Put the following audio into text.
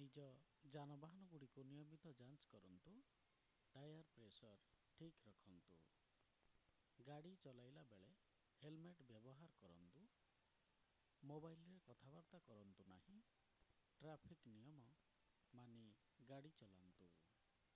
ନିଜ ଯାନବାହନଗୁଡ଼ିକୁ ନିୟମିତ ଯାଞ୍ଚ କରନ୍ତୁ। ଟାୟାର ପ୍ରେସର ଠିକ୍ ରଖନ୍ତୁ। ଗାଡ଼ି ଚଲାଇଲା ବେଳେ ହେଲମେଟ୍ ବ୍ୟବହାର କରନ୍ତୁ। ମୋବାଇଲରେ କଥାବାର୍ତ୍ତା କରନ୍ତୁ ନାହିଁ। ଟ୍ରାଫିକ୍ ନିୟମ ମାନି ଗାଡ଼ି ଚଲାନ୍ତୁ।